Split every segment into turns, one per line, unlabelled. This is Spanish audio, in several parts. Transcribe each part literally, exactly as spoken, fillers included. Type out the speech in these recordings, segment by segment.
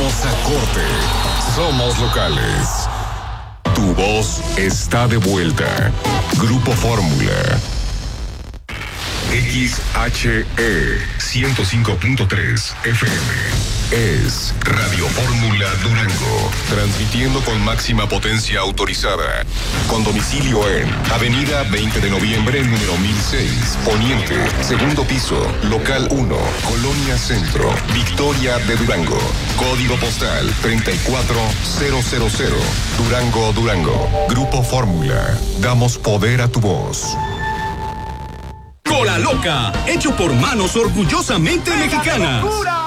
vamos a corte. Somos locales. Tu voz está de vuelta. Grupo Fórmula. X H E ciento cinco punto tres F M. Es Radio Fórmula Durango, transmitiendo con máxima potencia autorizada, con domicilio en Avenida veinte de noviembre, número mil seis, Poniente, segundo piso, local uno, Colonia Centro, Victoria de Durango, código postal treinta y cuatro mil, Durango, Durango. Grupo Fórmula, damos poder a tu voz.
Cola Loca, hecho por manos orgullosamente mexicanas.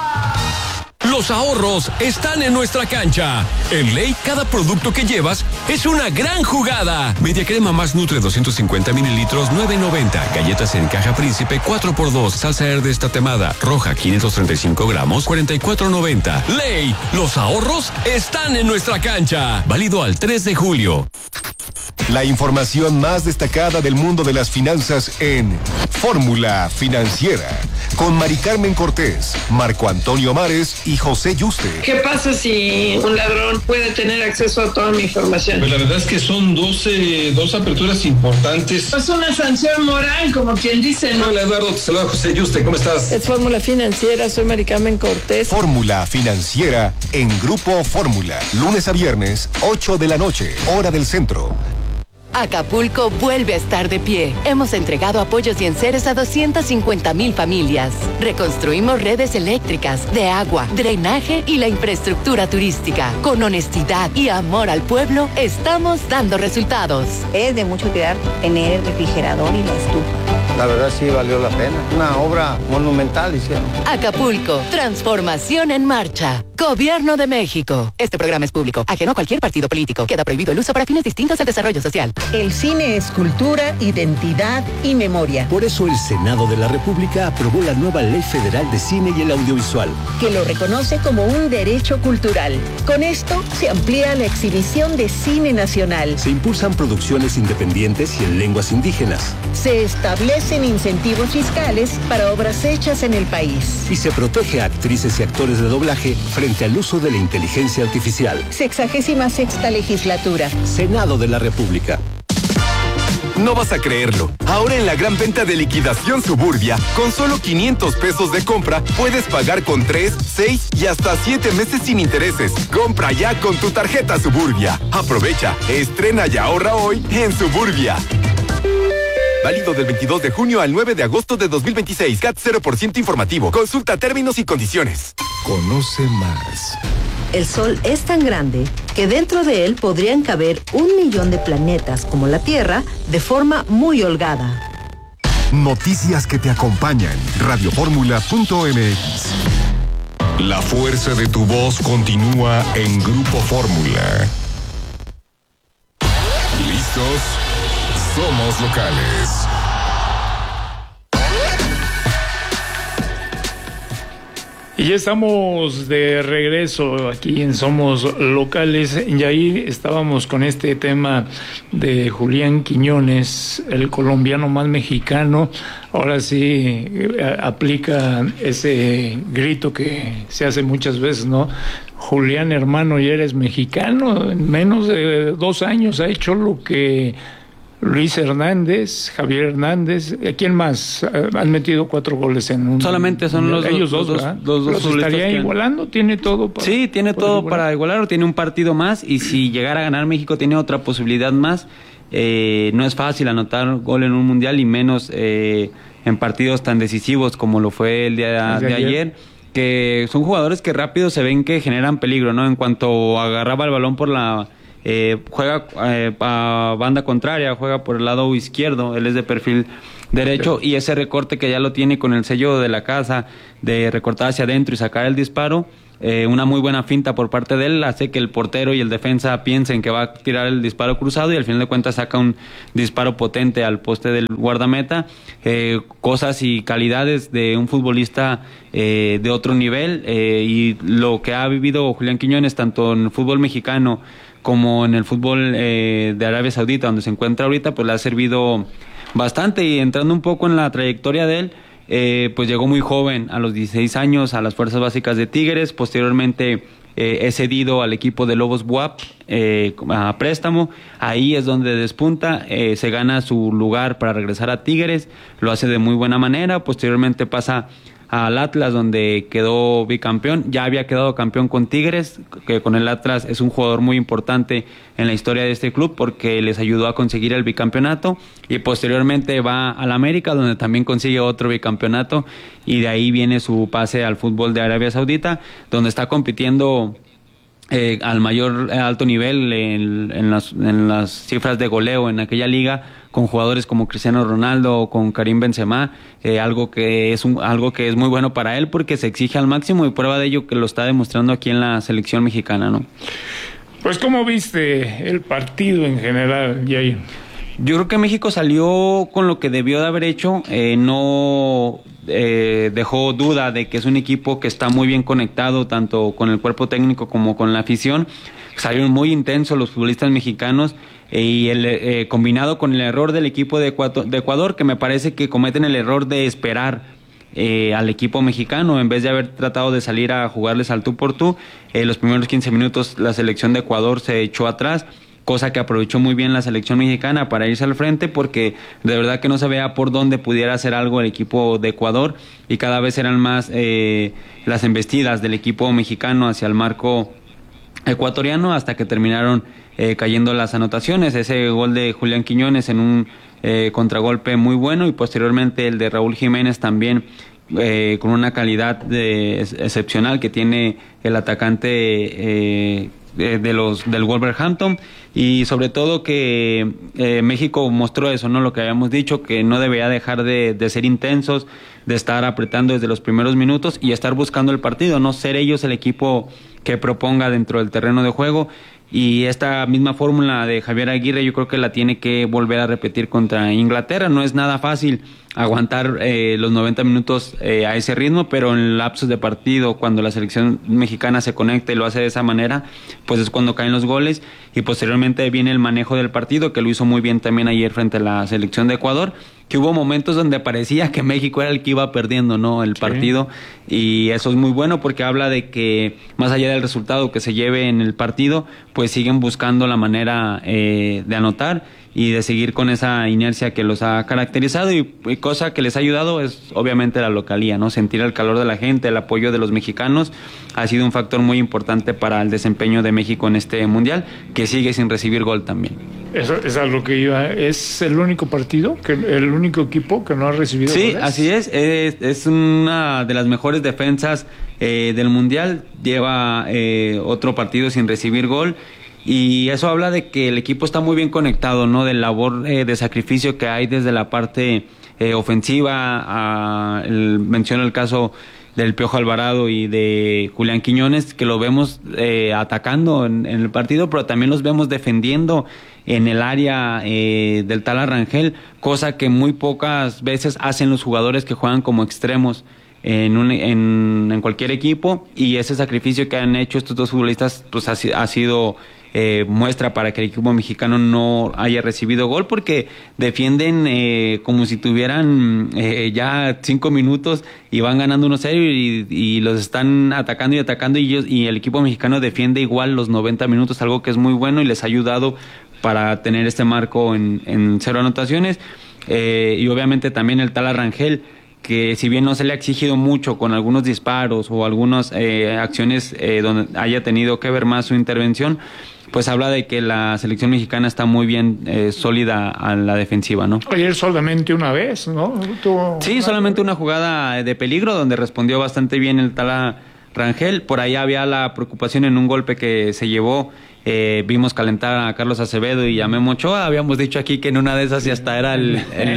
Los ahorros están en nuestra cancha. En Ley, cada producto que llevas es una gran jugada. Media crema más Nutre doscientos cincuenta mililitros, nueve noventa. Galletas en caja Príncipe cuatro por dos. Salsa Herde tatemada roja quinientos treinta y cinco gramos, cuarenta y cuatro noventa. Ley, los ahorros están en nuestra cancha. Válido al tres de julio.
La información más destacada del mundo de las finanzas en Fórmula Financiera, con Mari Carmen Cortés, Marco Antonio Mares y José Yuste.
¿Qué pasa si un ladrón puede tener acceso a toda mi información?
Pues la verdad es que son doce, dos aperturas importantes.
Es una sanción moral, como quien dice, ¿no?
Hola Eduardo, te saluda José Yuste, ¿cómo estás?
Es Fórmula Financiera, soy Mari Carmen Cortés.
Fórmula Financiera en Grupo Fórmula, lunes a viernes, ocho de la noche, hora del centro.
Acapulco vuelve a estar de pie. Hemos entregado apoyos y enseres a doscientas cincuenta mil familias. Reconstruimos redes eléctricas, de agua, drenaje y la infraestructura turística. Con honestidad y amor al pueblo, estamos dando resultados.
Es de mucho cuidar tener el refrigerador y la estufa.
La verdad sí valió la pena. Una obra monumental hicieron.
Acapulco, transformación en marcha. Gobierno de México. Este programa es público, ajeno a cualquier partido político. Queda prohibido el uso para fines distintos del desarrollo social.
El cine es cultura, identidad y memoria.
Por eso el Senado de la República aprobó la nueva Ley Federal de Cine y el Audiovisual,
que lo reconoce como un derecho cultural. Con esto se amplía la exhibición de cine nacional.
Se impulsan producciones independientes y en lenguas indígenas.
Se establecen incentivos fiscales para obras hechas en el país.
Y se protege a actrices y actores de doblaje frente al uso de la inteligencia artificial.
Sexagésima sexta legislatura.
Senado de la República.
No vas a creerlo. Ahora en la gran venta de liquidación Suburbia, con solo quinientos pesos de compra, puedes pagar con tres, seis y hasta siete meses sin intereses. Compra ya con tu tarjeta Suburbia. Aprovecha, estrena y ahorra hoy en Suburbia. Válido del veintidós de junio al nueve de agosto de dos mil veintiséis. C A T cero por ciento informativo. Consulta términos y condiciones.
Conoce más.
El Sol es tan grande que dentro de él podrían caber un millón de planetas como la Tierra de forma muy holgada.
Noticias que te acompañan. Radioformula punto m x. La fuerza de tu voz continúa en Grupo Fórmula. ¿Listos? Somos locales.
Y ya estamos de regreso aquí en Somos Locales. Y ahí estábamos con este tema de Julián Quiñones, el colombiano más mexicano. Ahora sí aplica ese grito que se hace muchas veces, ¿no? Julián, hermano, ya eres mexicano. En menos de dos años ha hecho lo que Luis Hernández, Javier Hernández, ¿quién más? Han metido cuatro goles en un...
Solamente son los
ellos
dos,
dos,
dos, dos, dos
¿Los estaría que... igualando? ¿Tiene todo para...?
Sí, tiene para todo igualar? para igualar, tiene un partido más, y si llegara a ganar México tiene otra posibilidad más. Eh, no es fácil anotar gol en un mundial, y menos eh, en partidos tan decisivos como lo fue el día el de, de ayer. ayer, que son jugadores que rápido se ven que generan peligro, ¿no? En cuanto agarraba el balón por la... Eh, juega eh, a banda contraria, juega por el lado izquierdo, él es de perfil derecho, sí. Y ese recorte que ya lo tiene con el sello de la casa, de recortar hacia adentro y sacar el disparo, eh, una muy buena finta por parte de él, hace que el portero y el defensa piensen que va a tirar el disparo cruzado, y al final de cuentas saca un disparo potente al poste del guardameta. Eh, cosas y calidades de un futbolista eh, de otro nivel, eh, y lo que ha vivido Julián Quiñones tanto en el fútbol mexicano como en el fútbol eh, de Arabia Saudita, donde se encuentra ahorita, pues le ha servido bastante. Y entrando un poco en la trayectoria de él, eh, pues llegó muy joven, a los dieciséis años, a las fuerzas básicas de Tigres, posteriormente eh, es cedido al equipo de Lobos B U A P eh, a préstamo. Ahí es donde despunta, eh, se gana su lugar para regresar a Tigres, lo hace de muy buena manera. Posteriormente pasa al Atlas, donde quedó bicampeón. Ya había quedado campeón con Tigres, que con el Atlas es un jugador muy importante en la historia de este club porque les ayudó a conseguir el bicampeonato, y posteriormente va al América, donde también consigue otro bicampeonato, y de ahí viene su pase al fútbol de Arabia Saudita, donde está compitiendo eh, al mayor alto nivel en, en, las, en las cifras de goleo en aquella liga, con jugadores como Cristiano Ronaldo o con Karim Benzema, eh, algo que es un, algo que es muy bueno para él porque se exige al máximo, y prueba de ello que lo está demostrando aquí en la selección mexicana, ¿no?
Pues, ¿cómo viste el partido en general, Jair?
Yo creo que México salió con lo que debió de haber hecho, eh, no eh, dejó duda de que es un equipo que está muy bien conectado tanto con el cuerpo técnico como con la afición. Salieron muy intensos los futbolistas mexicanos, eh, y el eh, combinado con el error del equipo de Ecuador, de Ecuador, que me parece que cometen el error de esperar eh, al equipo mexicano en vez de haber tratado de salir a jugarles al tú por tú. Eh, los primeros quince minutos la selección de Ecuador se echó atrás, cosa que aprovechó muy bien la selección mexicana para irse al frente, porque de verdad que no se veía por dónde pudiera hacer algo el equipo de Ecuador, y cada vez eran más eh, las embestidas del equipo mexicano hacia el marco ecuatoriano, hasta que terminaron eh, cayendo las anotaciones. Ese gol de Julián Quiñones en un eh, contragolpe muy bueno, y posteriormente el de Raúl Jiménez también, eh, con una calidad de, es, excepcional que tiene el atacante eh, de, de los del Wolverhampton. Y sobre todo que eh, México mostró eso, ¿no? Lo que habíamos dicho, que no debería dejar de, de ser intensos, de estar apretando desde los primeros minutos y estar buscando el partido, no ser ellos el equipo que proponga dentro del terreno de juego. Y esta misma fórmula de Javier Aguirre yo creo que la tiene que volver a repetir contra Inglaterra. No es nada fácil aguantar eh, los noventa minutos eh, a ese ritmo, pero en lapsos de partido, cuando la selección mexicana se conecta y lo hace de esa manera, pues es cuando caen los goles. Y posteriormente viene el manejo del partido, que lo hizo muy bien también ayer frente a la selección de Ecuador, que hubo momentos donde parecía que México era el que iba perdiendo, ¿no?, el partido, sí. Y eso es muy bueno porque habla de que más allá del resultado que se lleve en el partido, pues siguen buscando la manera eh, de anotar y de seguir con esa inercia que los ha caracterizado, y, y cosa que les ha ayudado es obviamente la localía, ¿no? Sentir el calor de la gente, el apoyo de los mexicanos ha sido un factor muy importante para el desempeño de México en este mundial, que sigue sin recibir gol también.
Eso es a lo que iba. ¿Es el único partido, que el único equipo que no ha recibido
sí,
goles?
Sí, así es. es. Es una de las mejores defensas eh, del mundial. Lleva eh, otro partido sin recibir gol. Y eso habla de que el equipo está muy bien conectado, ¿no? Del labor eh, de sacrificio que hay desde la parte eh, ofensiva. A el, menciono el caso del Piojo Alvarado y de Julián Quiñones, que lo vemos eh, atacando en, en el partido, pero también los vemos defendiendo en el área eh, del Tala Rangel, cosa que muy pocas veces hacen los jugadores que juegan como extremos en, un, en, en cualquier equipo. Y ese sacrificio que han hecho estos dos futbolistas pues ha, ha sido eh, muestra para que el equipo mexicano no haya recibido gol, porque defienden eh, como si tuvieran eh, ya cinco minutos y van ganando uno cero y, y los están atacando y atacando, y, ellos, y el equipo mexicano defiende igual los noventa minutos, algo que es muy bueno y les ha ayudado para tener este marco en, en cero anotaciones. Eh, y obviamente también el Tala Rangel, que si bien no se le ha exigido mucho con algunos disparos o algunas eh, acciones eh, donde haya tenido que ver más su intervención, pues habla de que la selección mexicana está muy bien eh, sólida a la defensiva, ¿no?
Ayer solamente una vez, ¿no? ¿Tuvo
sí,
una...
solamente una jugada de peligro donde respondió bastante bien el Tala Rangel. Por ahí había la preocupación en un golpe que se llevó. Eh, vimos calentar a Carlos Acevedo y a Memo Ochoa. Habíamos dicho aquí que en una de esas ya hasta era el,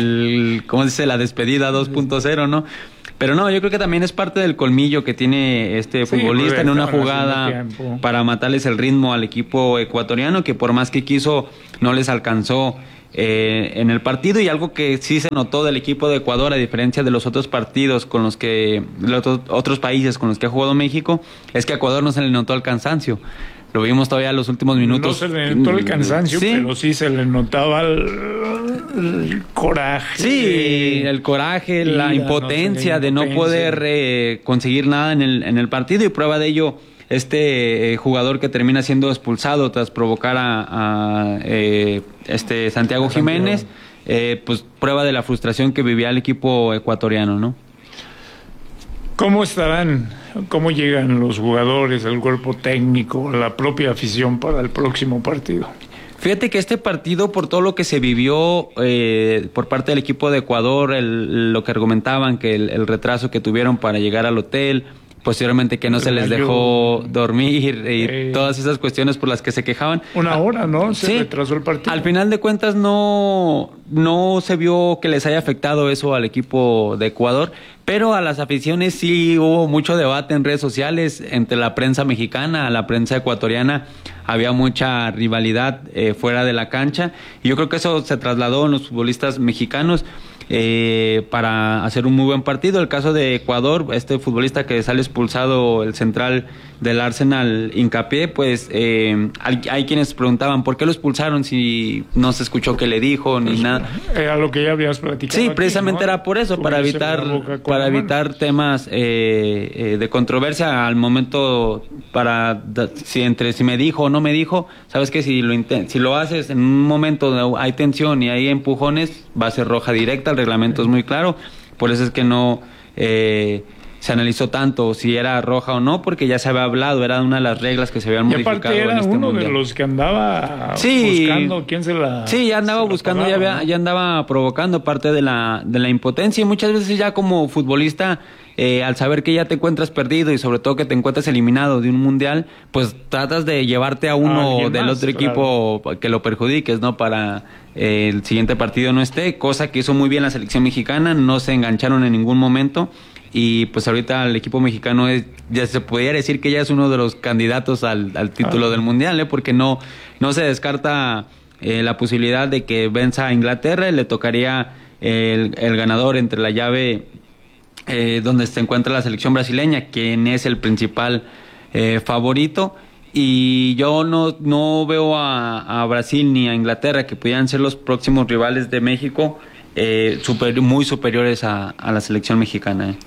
el ¿cómo se dice? La despedida dos punto cero, ¿no? Pero no, yo creo que también es parte del colmillo que tiene este sí, futbolista en una jugada para matarles el ritmo al equipo ecuatoriano, que por más que quiso no les alcanzó eh, en el partido. Y algo que sí se notó del equipo de Ecuador, a diferencia de los otros partidos con los que los otros países con los que ha jugado México, es que a Ecuador no se le notó el cansancio. Lo vimos todavía en los últimos minutos.
No se le notó el cansancio,
sí,
pero sí se le notaba el, el coraje.
Sí, el coraje, la impotencia no de no poder eh, conseguir nada en el, en el partido. Y prueba de ello este eh, jugador que termina siendo expulsado tras provocar a, a eh, este Santiago Jiménez, eh, pues prueba de la frustración que vivía el equipo ecuatoriano, ¿no?
¿Cómo estarán, cómo llegan los jugadores, el cuerpo técnico, la propia afición para el próximo partido?
Fíjate que este partido, por todo lo que se vivió eh, por parte del equipo de Ecuador, el, lo que argumentaban, que el, el retraso que tuvieron para llegar al hotel, posteriormente que no se les dejó dormir y eh, todas esas cuestiones por las que se quejaban.
Una hora, ¿no? Se
sí,
retrasó el partido.
Al final de cuentas no, no se vio que les haya afectado eso al equipo de Ecuador, pero a las aficiones sí hubo mucho debate en redes sociales entre la prensa mexicana, la prensa ecuatoriana. Había mucha rivalidad eh, fuera de la cancha y yo creo que eso se trasladó en los futbolistas mexicanos eh, para hacer un muy buen partido. El caso de Ecuador, este futbolista que sale expulsado, el central del Arsenal, Hincapié, pues eh, hay, hay quienes preguntaban ¿por qué lo expulsaron si no se escuchó qué le dijo ni pues, nada?
Era lo que ya habías platicado.
Sí,
aquí,
precisamente
¿no?
Era por eso, para evitar para evitar temas eh, eh, de controversia al momento, para si entre si me dijo o no me dijo, sabes que si lo si lo haces en un momento donde hay tensión y hay empujones, va a ser roja directa, el reglamento es muy claro, por eso es que no eh, se analizó tanto si era roja o no, porque ya se había hablado, era una de las reglas que se habían
y
modificado
aparte era
en este
uno
mundial.
De los que andaba
sí,
buscando quién se la
sí ya andaba buscando, ya, había, ya andaba provocando parte de la de la impotencia, y muchas veces ya como futbolista eh, al saber que ya te encuentras perdido y sobre todo que te encuentras eliminado de un mundial, pues tratas de llevarte a uno del más, otro claro. equipo que lo perjudiques, ¿no? Para eh, el siguiente partido no esté, cosa que hizo muy bien la selección mexicana, no se engancharon en ningún momento. Y pues ahorita el equipo mexicano es, ya se podría decir que ya es uno de los candidatos al, al título ah. del mundial, ¿eh? Porque no, no se descarta eh, la posibilidad de que venza a Inglaterra, y le tocaría el, el ganador entre la llave eh, donde se encuentra la selección brasileña, quien es el principal eh, favorito. Y yo no, no veo a, a Brasil ni a Inglaterra, que pudieran ser los próximos rivales de México, Eh, super, muy superiores a, a la selección mexicana. ¿eh?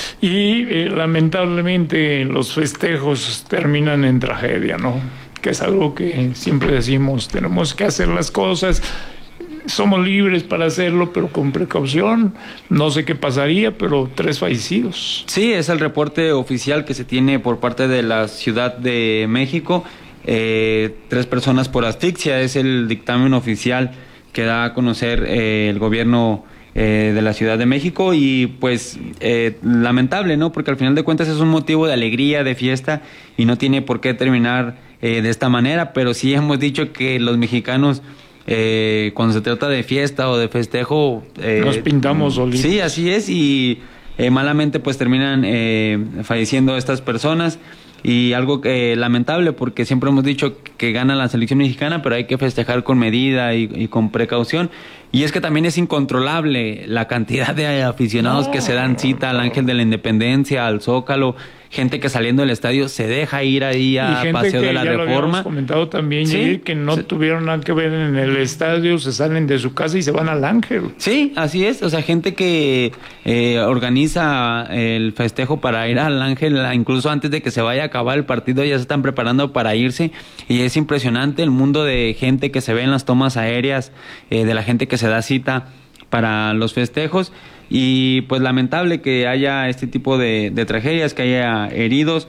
Y eh, lamentablemente los festejos terminan en tragedia, ¿no? Que es algo que siempre decimos, tenemos que hacer las cosas, somos libres para hacerlo, pero con precaución. No sé qué pasaría, pero tres fallecidos.
Sí, es el reporte oficial que se tiene por parte de la Ciudad de México. Eh, tres personas por asfixia, es el dictamen oficial que da a conocer eh, el gobierno eh, de la Ciudad de México, y pues eh, lamentable, ¿no? Porque al final de cuentas es un motivo de alegría, de fiesta, y no tiene por qué terminar eh, de esta manera, pero sí hemos dicho que los mexicanos eh, cuando se trata de fiesta o de festejo
eh, nos pintamos solitos.
Sí, así es, y eh, malamente pues terminan eh, falleciendo estas personas. Y algo que lamentable, porque siempre hemos dicho que gana la selección mexicana, pero hay que festejar con medida y, y con precaución. Y es que también es incontrolable la cantidad de aficionados no. que se dan cita al Ángel de la Independencia, al Zócalo, gente que saliendo del estadio se deja ir ahí a Paseo de la Reforma.
Lo habíamos comentado también, ¿sí? Que no sí. tuvieron nada que ver en el estadio, se salen de su casa y se van al Ángel.
Sí, así es, o sea, gente que eh, organiza el festejo para ir al Ángel, incluso antes de que se vaya a acabar el partido ya se están preparando para irse, y es impresionante el mundo de gente que se ve en las tomas aéreas, eh, de la gente que se da cita para los festejos. Y pues lamentable que haya este tipo de, de tragedias, que haya heridos,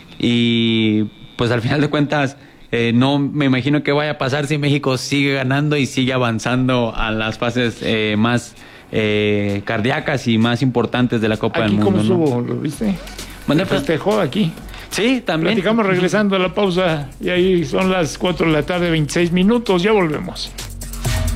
y pues al final de cuentas eh, no me imagino que vaya a pasar si México sigue ganando y sigue avanzando a las fases eh, más eh, cardíacas y más importantes de la Copa
aquí
del Mundo.
¿Cómo estuvo? ¿No? ¿Lo viste?
Bueno,
festejó aquí.
Sí, también.
Platicamos regresando a la pausa, y ahí son las cuatro de la tarde, veintiséis minutos, ya volvemos.